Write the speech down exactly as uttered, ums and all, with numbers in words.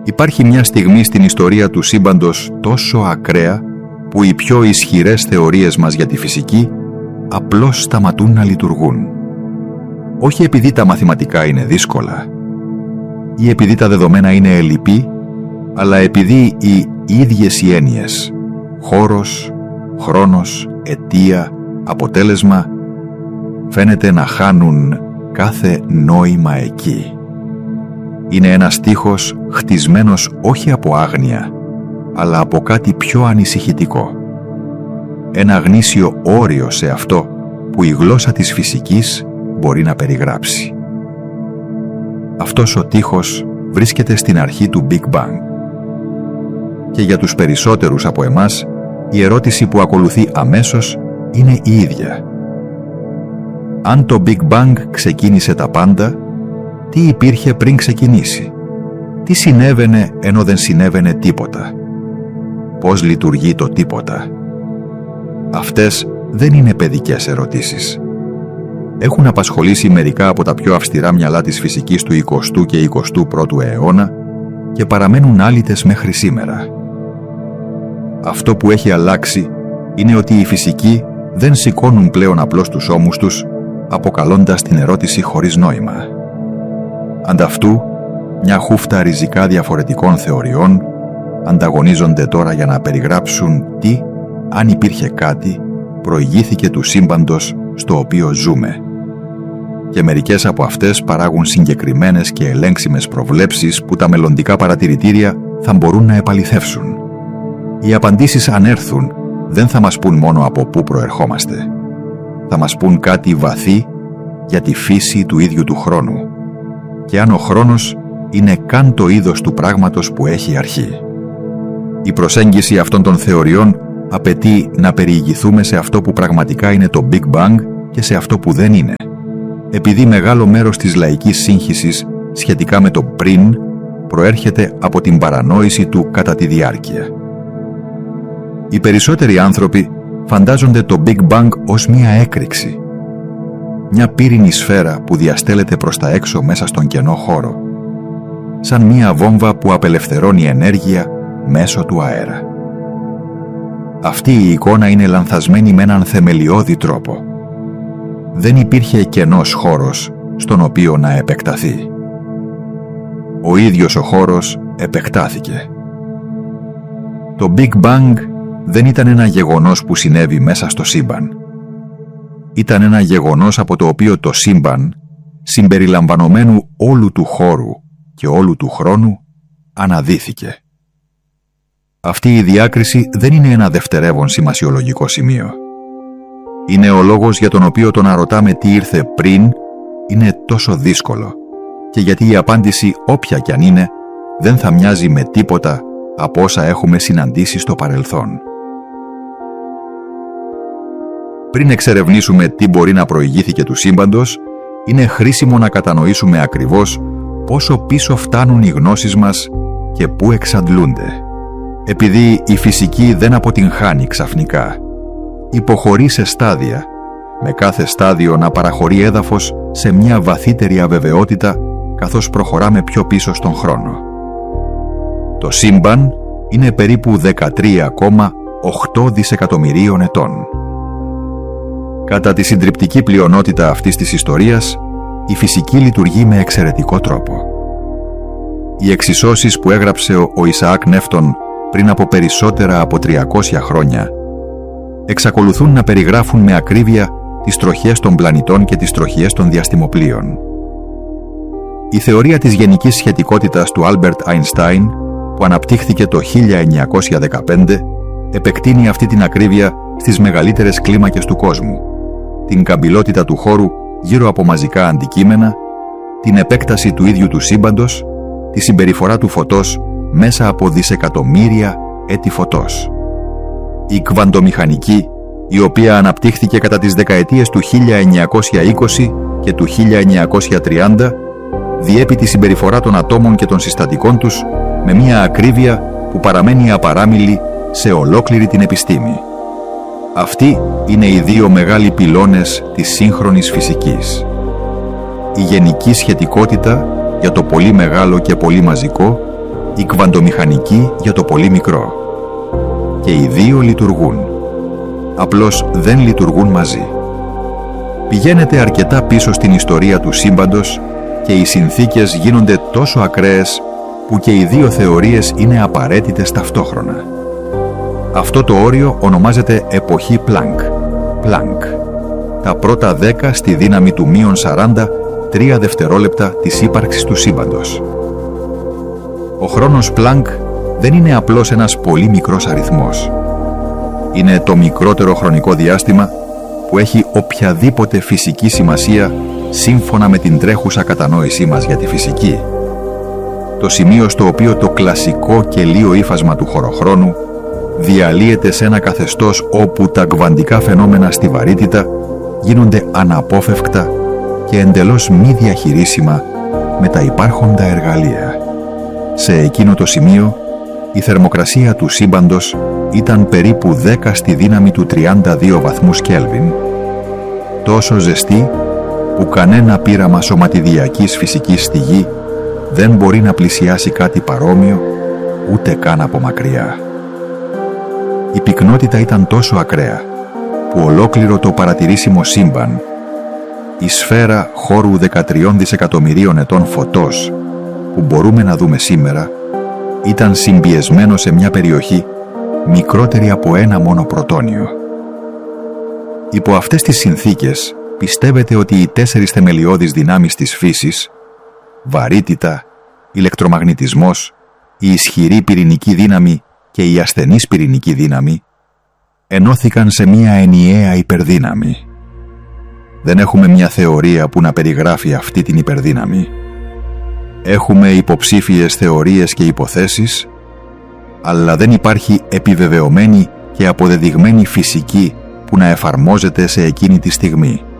Υπάρχει μια στιγμή στην ιστορία του σύμπαντος τόσο ακραία που οι πιο ισχυρές θεωρίες μας για τη φυσική απλώς σταματούν να λειτουργούν. Όχι επειδή τα μαθηματικά είναι δύσκολα ή επειδή τα δεδομένα είναι ελλειπή, αλλά επειδή οι ίδιες οι έννοιες, χώρος, χρόνος, αιτία, αποτέλεσμα, φαίνεται να χάνουν κάθε νόημα εκεί. Είναι ένας τείχος χτισμένος όχι από άγνοια, αλλά από κάτι πιο ανησυχητικό. Ένα γνήσιο όριο σε αυτό που η γλώσσα της φυσικής μπορεί να περιγράψει. Αυτός ο τείχος βρίσκεται στην αρχή του Big Bang. Και για τους περισσότερους από εμάς, η ερώτηση που ακολουθεί αμέσως είναι η ίδια. Αν το Big Bang ξεκίνησε τα πάντα, τι υπήρχε πριν ξεκινήσει? Τι συνέβαινε ενώ δεν συνέβαινε τίποτα? Πώς λειτουργεί το τίποτα? Αυτές δεν είναι παιδικές ερωτήσεις. Έχουν απασχολήσει μερικά από τα πιο αυστηρά μυαλά της φυσικής του εικοστού και εικοστού πρώτου αιώνα και παραμένουν άλυτες μέχρι σήμερα. Αυτό που έχει αλλάξει είναι ότι οι φυσικοί δεν σηκώνουν πλέον απλώς τους ώμους τους, αποκαλώντας την ερώτηση χωρίς νόημα. Ανταυτού, μια χούφτα ριζικά διαφορετικών θεωριών ανταγωνίζονται τώρα για να περιγράψουν τι, αν υπήρχε κάτι, προηγήθηκε του σύμπαντος στο οποίο ζούμε. Και μερικές από αυτές παράγουν συγκεκριμένες και ελέγξιμες προβλέψεις που τα μελλοντικά παρατηρητήρια θα μπορούν να επαληθεύσουν. Οι απαντήσεις, αν έρθουν, δεν θα μας πούν μόνο από πού προερχόμαστε. Θα μας πούν κάτι βαθύ για τη φύση του ίδιου του χρόνου και αν ο χρόνος είναι καν το είδος του πράγματος που έχει αρχή. Η προσέγγιση αυτών των θεωριών απαιτεί να περιηγηθούμε σε αυτό που πραγματικά είναι το Big Bang και σε αυτό που δεν είναι, επειδή μεγάλο μέρος της λαϊκής σύγχυσης σχετικά με το πριν προέρχεται από την παρανόηση του κατά τη διάρκεια. Οι περισσότεροι άνθρωποι φαντάζονται το Big Bang ως μία έκρηξη, μια πύρινη σφαίρα που διαστέλλεται προς τα έξω μέσα στον κενό χώρο, σαν μία βόμβα που απελευθερώνει ενέργεια μέσω του αέρα. Αυτή η εικόνα είναι λανθασμένη με έναν θεμελιώδη τρόπο. Δεν υπήρχε κενός χώρος στον οποίο να επεκταθεί. Ο ίδιος ο χώρος επεκτάθηκε. Το Big Bang δεν ήταν ένα γεγονός που συνέβη μέσα στο σύμπαν. Ήταν ένα γεγονός από το οποίο το σύμπαν, συμπεριλαμβανομένου όλου του χώρου και όλου του χρόνου, αναδύθηκε. Αυτή η διάκριση δεν είναι ένα δευτερεύον σημασιολογικό σημείο. Είναι ο λόγος για τον οποίο το να ρωτάμε τι ήρθε πριν είναι τόσο δύσκολο και γιατί η απάντηση, όποια κι αν είναι, δεν θα μοιάζει με τίποτα από όσα έχουμε συναντήσει στο παρελθόν. Πριν εξερευνήσουμε τι μπορεί να προηγήθηκε του σύμπαντος, είναι χρήσιμο να κατανοήσουμε ακριβώς πόσο πίσω φτάνουν οι γνώσεις μας και πού εξαντλούνται. Επειδή η φυσική δεν αποτυγχάνει ξαφνικά, υποχωρεί σε στάδια, με κάθε στάδιο να παραχωρεί έδαφος σε μια βαθύτερη αβεβαιότητα καθώς προχωράμε πιο πίσω στον χρόνο. Το σύμπαν είναι περίπου δεκατρία κόμμα οκτώ δισεκατομμυρίων ετών. Κατά τη συντριπτική πλειονότητα αυτής της ιστορίας, η φυσική λειτουργεί με εξαιρετικό τρόπο. Οι εξισώσεις που έγραψε ο Ισαάκ Νεύτων πριν από περισσότερα από τριακόσια χρόνια εξακολουθούν να περιγράφουν με ακρίβεια τις τροχιές των πλανητών και τις τροχιές των διαστημοπλοίων. Η θεωρία της γενικής σχετικότητας του Άλμπερτ Αϊνστάιν, που αναπτύχθηκε το χίλια εννιακόσια δεκαπέντε, επεκτείνει αυτή την ακρίβεια στις μεγαλύτερες κλίμακες του κόσμου, την καμπυλότητα του χώρου γύρω από μαζικά αντικείμενα, την επέκταση του ίδιου του σύμπαντος, τη συμπεριφορά του φωτός μέσα από δισεκατομμύρια έτη φωτός. Η κβαντομηχανική, η οποία αναπτύχθηκε κατά τις δεκαετίες του χίλια εννιακόσια είκοσι και του χίλια εννιακόσια τριάντα, διέπει τη συμπεριφορά των ατόμων και των συστατικών τους με μια ακρίβεια που παραμένει απαράμιλη σε ολόκληρη την επιστήμη. Αυτοί είναι οι δύο μεγάλοι πυλώνες της σύγχρονης φυσικής. Η γενική σχετικότητα για το πολύ μεγάλο και πολύ μαζικό η κβαντομηχανική για το πολύ μικρό. Και οι δύο λειτουργούν. Απλώς δεν λειτουργούν μαζί. Πηγαίνετε αρκετά πίσω στην ιστορία του σύμπαντος και οι συνθήκες γίνονται τόσο ακραίες που και οι δύο θεωρίες είναι απαραίτητες ταυτόχρονα. Αυτό το όριο ονομάζεται εποχή Πλάνκ. Πλάνκ. Τα πρώτα δέκα στη δύναμη του μείον σαράντα τρία δευτερόλεπτα της ύπαρξης του σύμπαντος. Ο χρόνος Πλάνκ δεν είναι απλώς ένας πολύ μικρός αριθμός. Είναι το μικρότερο χρονικό διάστημα που έχει οποιαδήποτε φυσική σημασία σύμφωνα με την τρέχουσα κατανόησή μας για τη φυσική. Το σημείο στο οποίο το κλασικό κελίο ύφασμα του χωροχρόνου διαλύεται σε ένα καθεστώς όπου τα κβαντικά φαινόμενα στη βαρύτητα γίνονται αναπόφευκτα και εντελώς μη διαχειρίσιμα με τα υπάρχοντα εργαλεία. Σε εκείνο το σημείο η θερμοκρασία του σύμπαντος ήταν περίπου δέκα στη δύναμη του τριάντα δύο βαθμούς Κέλβιν, τόσο ζεστή που κανένα πείραμα σωματιδιακής φυσικής στη Γη δεν μπορεί να πλησιάσει κάτι παρόμοιο ούτε καν από μακριά. Η πυκνότητα ήταν τόσο ακραία που ολόκληρο το παρατηρήσιμο σύμπαν, η σφαίρα χώρου δεκατρία δισεκατομμυρίων ετών φωτός που μπορούμε να δούμε σήμερα, ήταν συμπιεσμένο σε μια περιοχή μικρότερη από ένα μόνο πρωτόνιο. Υπό αυτές τις συνθήκες πιστεύετε ότι οι τέσσερις θεμελιώδεις δυνάμεις της φύσης, βαρύτητα, ηλεκτρομαγνητισμός, η ισχυρή πυρηνική δύναμη και η ασθενής πυρηνική δύναμη, ενώθηκαν σε μια ενιαία υπερδύναμη. Δεν έχουμε μια θεωρία που να περιγράφει αυτή την υπερδύναμη. Έχουμε υποψήφιες θεωρίες και υποθέσεις, αλλά δεν υπάρχει επιβεβαιωμένη και αποδεδειγμένη φυσική που να εφαρμόζεται σε εκείνη τη στιγμή.